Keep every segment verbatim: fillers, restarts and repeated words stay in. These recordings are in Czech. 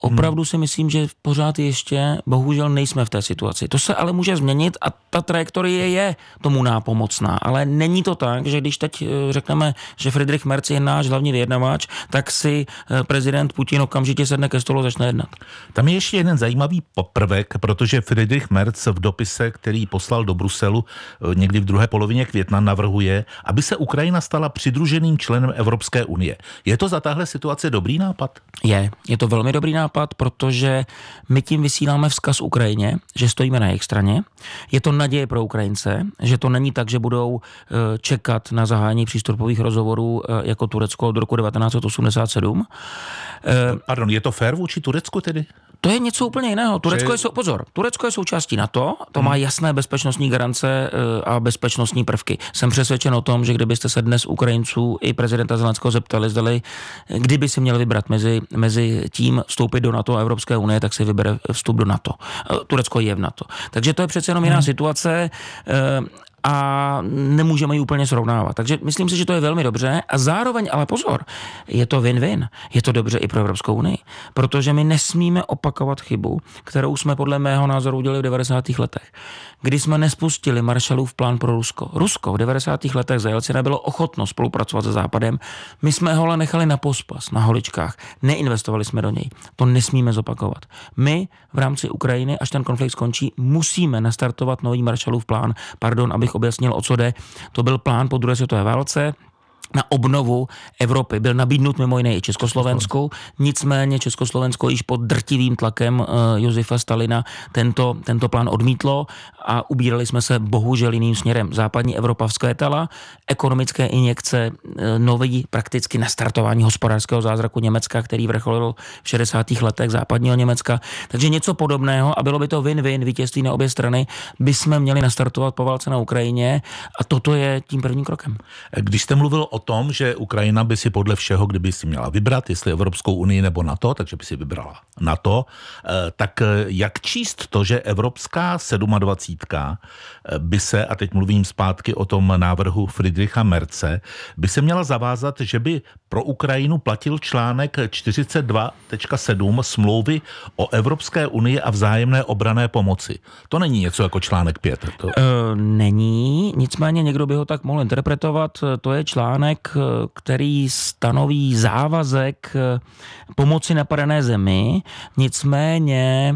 Opravdu si myslím, že pořád ještě bohužel nejsme v té situaci. To se ale může změnit a ta trajektorie je tomu nápomocná, ale není to tak, že když teď řekneme, že Friedrich Merz je náš hlavní vyjednavač, tak si prezident Putin okamžitě sedne ke stolu a začne jednat. Tam je ještě jeden zajímavý prvek, protože Friedrich Merz v dopise, který poslal do Bruselu někdy v druhé polovině května, navrhuje, aby se Ukrajina stala přidruženým členem Evropské unie. Je to za tahle situace dobrý nápad? Je, je to velmi dobrý nápad, protože my tím vysíláme vzkaz Ukrajině, že stojíme na jejich straně. Je to naděje pro Ukrajince, že to není tak, že budou čekat na zahájení přístupových rozhovorů jako Turecko od roku devatenáct set osmdesát sedm. Pardon, je to fér vůči Turecku tedy? To je něco úplně jiného. Turecko je, sou, pozor, Turecko je součástí NATO, to hmm. má jasné bezpečnostní garance a bezpečnostní prvky. Jsem přesvědčen o tom, že kdybyste se dnes Ukrajinců i prezidenta Zelenského zeptali, zdali, kdyby si měli vybrat mezi, mezi tím vstoupit do NATO a Evropské unie, tak si vybere vstup do NATO. Turecko je v NATO. Takže to je přece jenom jiná hmm. situace a nemůžeme ji úplně srovnávat. Takže myslím si, že to je velmi dobře a zároveň, ale pozor, je to win-win. Je to dobře i pro Evropskou unii, protože my nesmíme opakovat chybu, kterou jsme podle mého názoru udělali v devadesátých letech, kdy jsme nespustili Marshallův plán pro Rusko. Rusko v devadesátých letech za Jelcina bylo ochotno spolupracovat se Západem. My jsme ho ale nechali na pospas, na holičkách. Neinvestovali jsme do něj. To nesmíme zopakovat. My v rámci Ukrajiny, až ten konflikt skončí, musíme nastartovat nový Marshallův plán. Pardon, abych objasnil, o co jde. To byl plán po druhé světové válce na obnovu Evropy. Byl nabídnut mimo jiné i Československu, nicméně Československo již pod drtivým tlakem uh, Josefa Stalina tento, tento plán odmítlo a ubírali jsme se bohužel jiným směrem. Západní Evropa vzkvétala, ekonomické injekce, uh, nový prakticky nastartování hospodářského zázraku Německa, který vrcholil v šedesátých letech západního Německa. Takže něco podobného a bylo by to win-win, vítězství na obě strany, by jsme měli nastartovat po válce na Ukrajině a toto je tím prvním krokem. Když jste mluvil o tom, že Ukrajina by si podle všeho, kdyby si měla vybrat, jestli Evropskou unii nebo NATO, takže by si vybrala NATO, tak jak číst to, že Evropská sedmadvacítka by se, a teď mluvím zpátky o tom návrhu Friedricha Merze, by se měla zavázat, že by pro Ukrajinu platil článek čtyřicet dva tečka sedm smlouvy o Evropské unii a vzájemné obranné pomoci. To není něco jako článek pět. To... E, není, nicméně někdo by ho tak mohl interpretovat. To je článek, který stanoví závazek pomoci napadené zemi, nicméně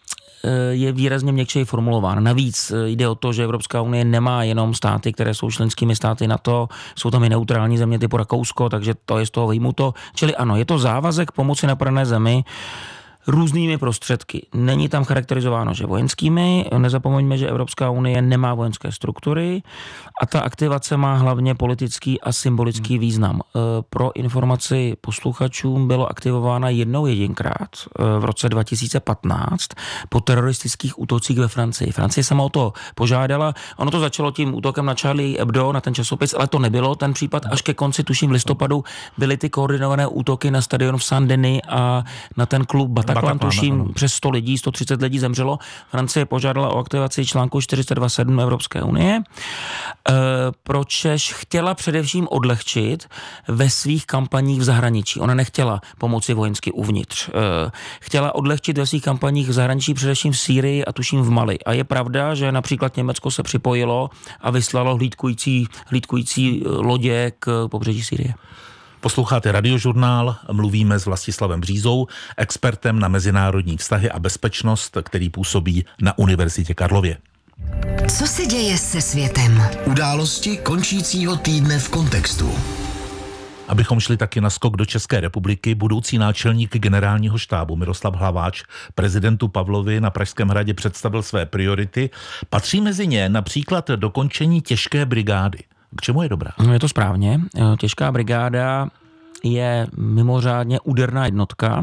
je výrazně měkčeji formulován. Navíc jde o to, že Evropská unie nemá jenom státy, které jsou členskými státy NATO, jsou tam i neutrální země typu Rakousko, takže to je z toho vyjmuto. Čili ano, je to závazek pomoci napadené zemi různými prostředky. Není tam charakterizováno, že vojenskými. Nezapomeňme, že Evropská unie nemá vojenské struktury a ta aktivace má hlavně politický a symbolický význam. Pro informaci posluchačům bylo aktivována jednou jedinkrát v roce dva tisíce patnáct po teroristických útocích ve Francii. Francie sama o to požádala. Ono to začalo tím útokem na Charlie Hebdo, na ten časopis, ale to nebylo ten případ. Až ke konci, tuším v listopadu, byly ty koordinované útoky na stadion v Saint-Denis a na ten klub Bataclan. Bataclan, tuším, ano. Přes sto lidí, sto třicet lidí zemřelo. Francie požádala o aktivaci článku čtyřicet dva sedm Evropské unie. E, pročež chtěla především odlehčit ve svých kampaních v zahraničí. Ona nechtěla pomoci vojensky uvnitř. E, chtěla odlehčit ve svých kampaních v zahraničí především v Sýrii a tuším v Mali. A je pravda, že například Německo se připojilo a vyslalo hlídkující, hlídkující lodě k pobřeží Sýrie. Posloucháte Radiožurnál, mluvíme s Vlastislavem Břízou, expertem na mezinárodní vztahy a bezpečnost, který působí na Univerzitě Karlově. Co se děje se světem? Události končícího týdne v kontextu. Abychom šli taky na skok do České republiky, budoucí náčelník generálního štábu Miroslav Hlaváč prezidentu Pavlovi na Pražském hradě představil své priority. Patří mezi ně například dokončení těžké brigády. K čemu je dobrá? Je to správně. Těžká brigáda je mimořádně úderná jednotka,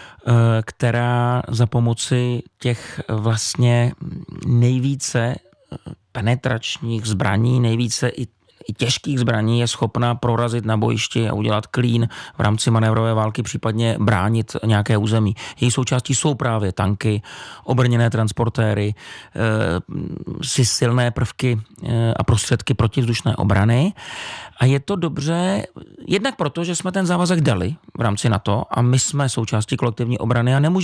která za pomoci těch vlastně nejvíce penetračních zbraní, nejvíce i i těžkých zbraní je schopna prorazit na bojišti a udělat klín v rámci manévrové války, případně bránit nějaké území. Její součástí jsou právě tanky, obrněné transportéry, si silné prvky a prostředky protivzdušné obrany. A je to dobře, jednak proto, že jsme ten závazek dali v rámci NATO a my jsme součástí kolektivní obrany a nemůžeme